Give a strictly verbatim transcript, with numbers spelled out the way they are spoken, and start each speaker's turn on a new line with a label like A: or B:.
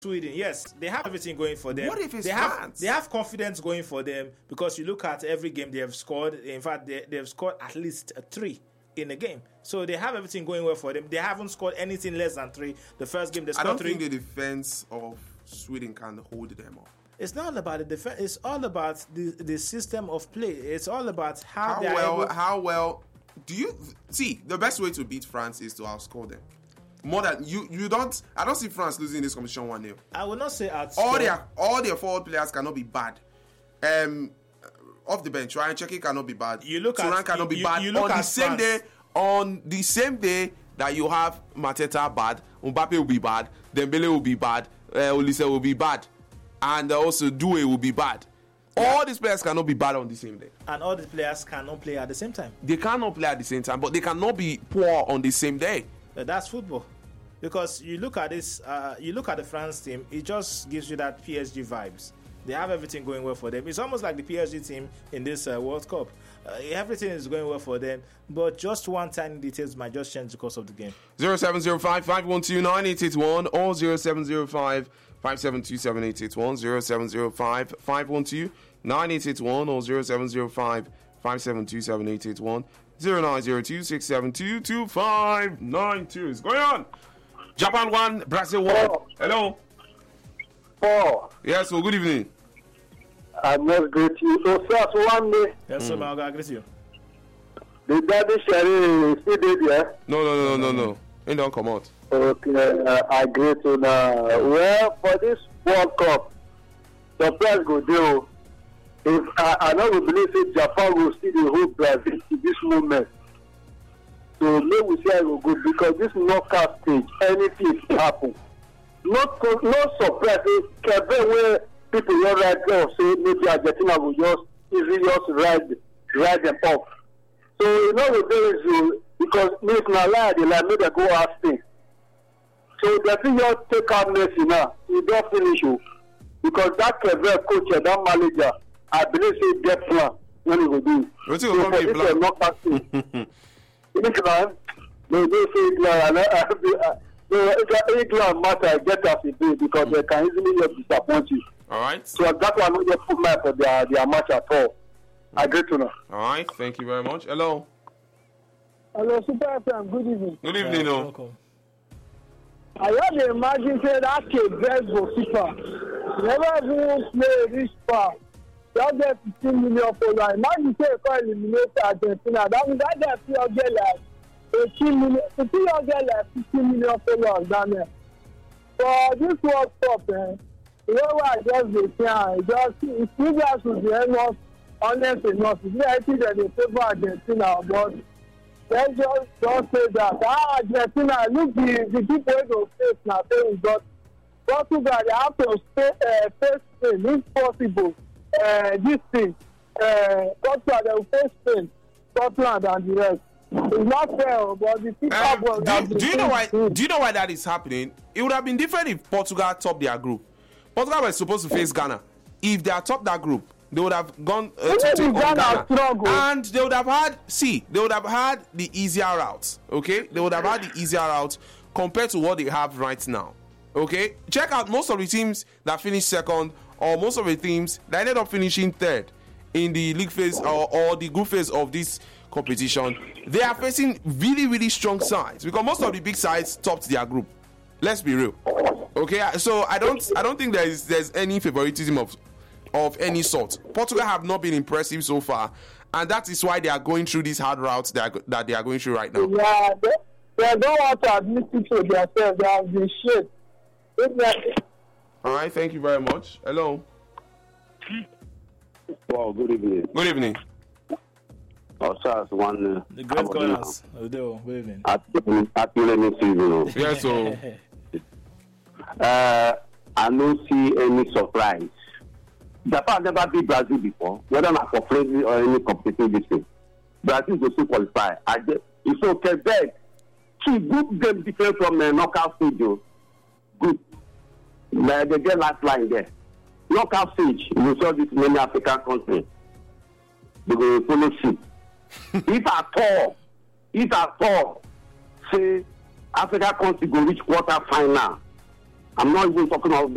A: Sweden, yes, they have everything going for them.
B: What if it's
A: they
B: France?
A: have they have confidence going for them because you look at every game they have scored. In fact, they they have scored at least three in a game, so they have everything going well for them. They haven't scored anything less than three. The first game they scored
B: I don't
A: three.
B: think the defense of Sweden can hold them up.
A: It's not about the defense. It's all about the the system of play. It's all about how,
B: How
A: they are
B: well?
A: able.
B: How well do you see? The best way to beat France is to outscore them. More than you, you don't. I don't see France losing this competition one nil.
A: I will not say at
B: All their all their forward players cannot be bad. Um, off the bench, Ryan Cherki cannot be bad.
A: You look
B: Turan
A: at
B: cannot
A: you,
B: be
A: you,
B: bad.
A: you look
B: on
A: at
B: the same
A: France.
B: day, on the same day that you have Mateta bad, Mbappe will be bad, Dembele will be bad, uh, Olise will be bad, and also Doué will be bad. All these players cannot be bad on the same day.
A: And all the players cannot play at the same time.
B: They cannot play at the same time, but they cannot be poor on the same day.
A: But that's football. Because you look at this, uh, you look at the France team, it just gives you that P S G vibes. They have everything going well for them. It's almost like the P S G team in this uh, World Cup. Uh, everything is going well for them, but just one tiny details might just change the course of the game.
B: zero seven zero five, five one two, nine eight eight one or zero seven zero five, five seven two, seven eight eight one, zero seven zero five, five one two, nine eight eight one or zero seven zero five, five seven two, seven eight eight one, zero nine zero two, six seven two, two five nine two. It's going on. Japan one, Brazil one.
C: Oh.
B: Hello.
C: Four.
B: Yes, well, good evening.
C: I must greet you. So, sir, so one day,
A: Yes, sir, I'll agree with you.
C: the daddy Sherry is still there.
B: No, no, no, no, no, no. It don't come out.
C: Okay, uh, I agree to now. Well, for this World Cup, the prize go do. If I, I know we believe that Japan will see the whole Brazil in this moment. So maybe we see how it will go because this knockout stage, anything can happen. Not no surprise. Kevin, where people don't right now say maybe Argentina will just easily just ride ride them off. So you know the thing is because if na lie they like make them go ask things. So the thing just take out Messi now. He don't finish you because that Kevin coach and that manager, I believe say get plan when he will do.
B: What's
C: So
B: your
C: for
B: plan?
C: this uh, knockout stage. England, they do say England, no, England matter get as it is because they can easily just disappoint you.
B: All right.
C: So that's why I don't just put my for their, their match at all. I agree to know.
B: All right. Thank you very much. Hello.
D: Hello, Super F M. Good evening.
B: Good evening.
A: Yeah,
B: no.
A: welcome.
D: I had to imagine say that kid best goalkeeper. Never even play this far. Just get fifteen million followers. Imagine say you can eliminate Argentina. That means that guy still get like eighteen million. Still get like fifteen million followers down there. For this World Cup, eh, the way I just dey see, just if you guys should be enough honest enough, if you actually that they favor Argentina, but let's just don't say that. Ah, Argentina, look the the people wey go face na say we got Portugal. They have to stay uh, face Spain if possible. Uh, this thing, uh, Portugal they will face Spain, Scotland, and the rest. It's not fair, but the FIFA
B: Um,
D: um,
B: do, do you know why? Do you know why that is happening? It would have been different if Portugal topped their group. Portugal was supposed to face Ghana. If they are top that group, they would have gone uh, to
D: Maybe
B: take on
D: Ghana
B: Ghana,
D: struggle.
B: and they would have had. See, they would have had the easier route. Okay, they would have had the easier route compared to what they have right now. Okay, check out most of the teams that finished second, or most of the teams that ended up finishing third in the league phase or, or the group phase of this competition. They are facing really, really strong sides because most of the big sides topped their group. Let's be real. Okay, so I don't, I don't think there is there's any favoritism of of any sort. Portugal have not been impressive so far, and that is why they are going through these hard routes that are, that they are going through right now.
D: Yeah, they, they don't want to admit it to themselves. They have been shit.
B: All right, thank you very much. Hello.
E: Wow, good evening.
B: Good evening.
E: Oh, sir, one. Uh,
A: The great callers. Odo, good evening.
E: Actually, actually, season.
B: Yes, so
E: Uh, I don't see any surprise. Japan never beat Brazil before, whether not for friendly or any competitive this thing. Brazil will still qualify. I get, it's okay, beg. See, good game different from the knockout stage. Good. Like, they get last line there. Knockout stage, you saw this many African countries. They will follow suit. If at all, if at all, say Africa country go reach quarter final. I'm not even talking about